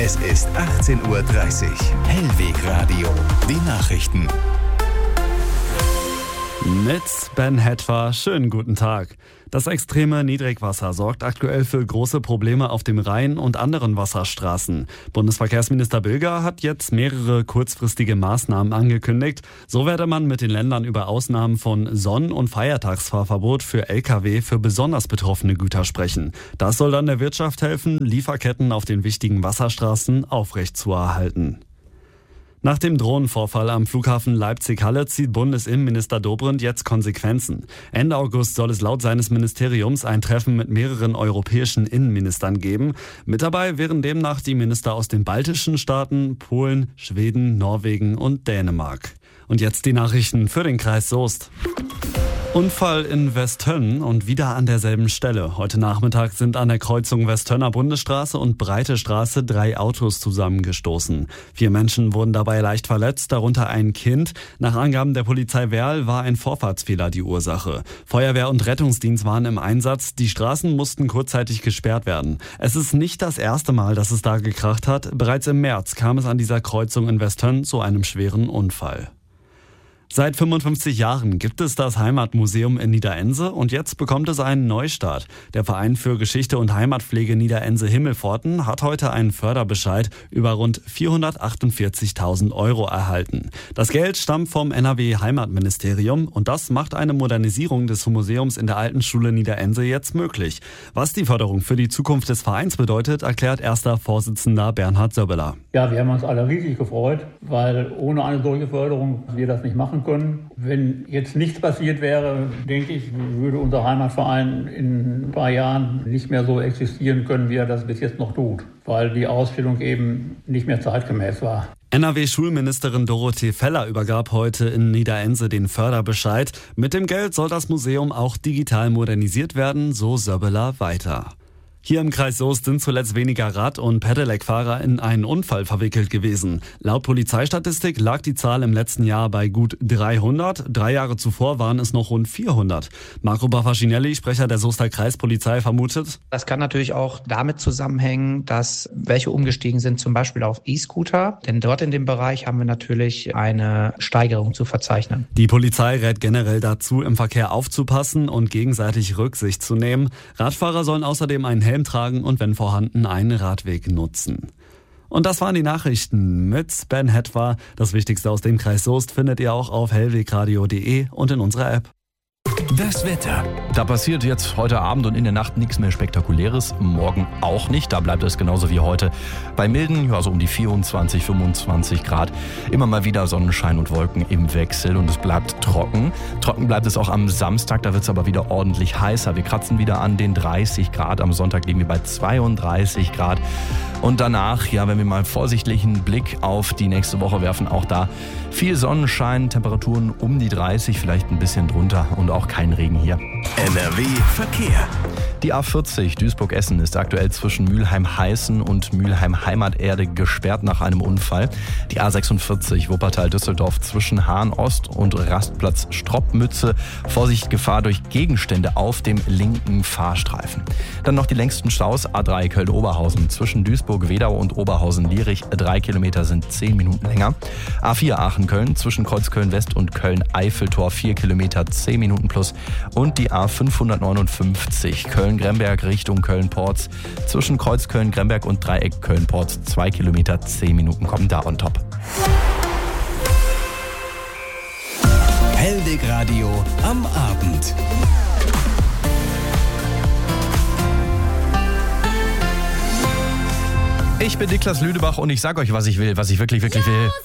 Es ist 18:30 Uhr. Hellweg Radio. Die Nachrichten. Mit Ben Hetwa, schönen guten Tag. Das extreme Niedrigwasser sorgt aktuell für große Probleme auf dem Rhein und anderen Wasserstraßen. Bundesverkehrsminister Bilger hat jetzt mehrere kurzfristige Maßnahmen angekündigt. So werde man mit den Ländern über Ausnahmen von Sonn- und Feiertagsfahrverbot für Lkw für besonders betroffene Güter sprechen. Das soll dann der Wirtschaft helfen, Lieferketten auf den wichtigen Wasserstraßen aufrechtzuerhalten. Nach dem Drohnenvorfall am Flughafen Leipzig-Halle zieht Bundesinnenminister Dobrindt jetzt Konsequenzen. Ende August soll es laut seines Ministeriums ein Treffen mit mehreren europäischen Innenministern geben. Mit dabei wären demnach die Minister aus den baltischen Staaten, Polen, Schweden, Norwegen und Dänemark. Und jetzt die Nachrichten für den Kreis Soest. Unfall in Westhönn und wieder an derselben Stelle. Heute Nachmittag sind an der Kreuzung Westhönner Bundesstraße und Breite Straße 3 Autos zusammengestoßen. 4 Menschen wurden dabei leicht verletzt, darunter ein Kind. Nach Angaben der Polizei Werl war ein Vorfahrtsfehler die Ursache. Feuerwehr und Rettungsdienst waren im Einsatz. Die Straßen mussten kurzzeitig gesperrt werden. Es ist nicht das erste Mal, dass es da gekracht hat. Bereits im März kam es an dieser Kreuzung in Westhönn zu einem schweren Unfall. Seit 55 Jahren gibt es das Heimatmuseum in Niederense und jetzt bekommt es einen Neustart. Der Verein für Geschichte und Heimatpflege Niederense-Himmelpforten hat heute einen Förderbescheid über rund 448.000 Euro erhalten. Das Geld stammt vom NRW-Heimatministerium und das macht eine Modernisierung des Museums in der Alten Schule Niederense jetzt möglich. Was die Förderung für die Zukunft des Vereins bedeutet, erklärt erster Vorsitzender Bernhard Söbbeler. Ja, wir haben uns alle riesig gefreut, weil ohne eine solche Förderung wir das nicht machen können. Wenn jetzt nichts passiert wäre, denke ich, würde unser Heimatverein in ein paar Jahren nicht mehr so existieren können, wie er das bis jetzt noch tut, weil die Ausstellung eben nicht mehr zeitgemäß war. NRW-Schulministerin Dorothee Feller übergab heute in Niederense den Förderbescheid. Mit dem Geld soll das Museum auch digital modernisiert werden, so Söbbeler weiter. Hier im Kreis Soest sind zuletzt weniger Rad- und Pedelec-Fahrer in einen Unfall verwickelt gewesen. Laut Polizeistatistik lag die Zahl im letzten Jahr bei gut 300. 3 Jahre zuvor waren es noch rund 400. Marco Baffacinelli, Sprecher der Soester Kreispolizei, vermutet: Das kann natürlich auch damit zusammenhängen, dass welche umgestiegen sind, zum Beispiel auf E-Scooter. Denn dort in dem Bereich haben wir natürlich eine Steigerung zu verzeichnen. Die Polizei rät generell dazu, im Verkehr aufzupassen und gegenseitig Rücksicht zu nehmen. Radfahrer sollen außerdem einen Helm tragen und wenn vorhanden einen Radweg nutzen. Und das waren die Nachrichten mit Ben Hetwa. Das Wichtigste aus dem Kreis Soest findet ihr auch auf hellwegradio.de und in unserer App. Das Wetter. Da passiert jetzt heute Abend und in der Nacht nichts mehr Spektakuläres. Morgen auch nicht. Da bleibt es genauso wie heute. Bei milden, so um die 24, 25 Grad. Immer mal wieder Sonnenschein und Wolken im Wechsel und es bleibt trocken. Trocken bleibt es auch am Samstag. Da wird es aber wieder ordentlich heißer. Wir kratzen wieder an den 30 Grad. Am Sonntag liegen wir bei 32 Grad. Und danach, wenn wir mal vorsichtigen Blick auf die nächste Woche werfen, auch da viel Sonnenschein, Temperaturen um die 30, vielleicht ein bisschen drunter und auch kein Regen hier. NRW Verkehr. Die A40 Duisburg-Essen ist aktuell zwischen Mülheim-Heißen und Mülheim-Heimaterde gesperrt nach einem Unfall. Die A46 Wuppertal-Düsseldorf zwischen Hahn-Ost und Rastplatz Stroppmütze. Vorsicht, Gefahr durch Gegenstände auf dem linken Fahrstreifen. Dann noch die längsten Staus. A3 Köln-Oberhausen zwischen Duisburg-Wedau und Oberhausen-Lierich. 3 Kilometer sind 10 Minuten länger. A4 Aachen-Köln zwischen Kreuzköln-West und Köln-Eiffeltor. 4 Kilometer, 10 Minuten plus. Und die A559 Köln-Gremberg Richtung Köln-Porz zwischen Kreuz Köln-Gremberg und Dreieck Köln-Porz. 2 Kilometer, 10 Minuten kommen da on top. Hellweg Radio am Abend. Ich bin Niklas Lüdebach und ich sage euch, was ich will, was ich wirklich will.